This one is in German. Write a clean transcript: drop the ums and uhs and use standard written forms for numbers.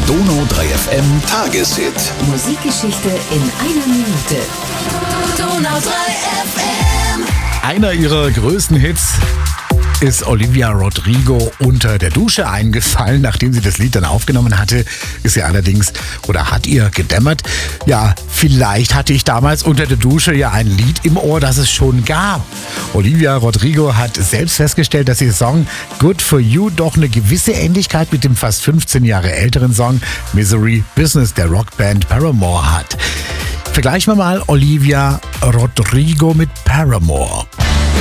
Donau 3 FM Tageshit. Musikgeschichte in einer Minute. Donau 3 FM. Einer ihrer größten Hits ist Olivia Rodrigo unter der Dusche eingefallen. Nachdem sie das Lied dann aufgenommen hatte, ist sie allerdings oder hat ihr gedämmert. Ja, vielleicht hatte ich damals unter der Dusche ja ein Lied im Ohr, das es schon gab. Olivia Rodrigo hat selbst festgestellt, dass ihr Song Good For You doch eine gewisse Ähnlichkeit mit dem fast 15 Jahre älteren Song Misery Business der Rockband Paramore hat. Vergleichen wir mal Olivia Rodrigo mit Paramore.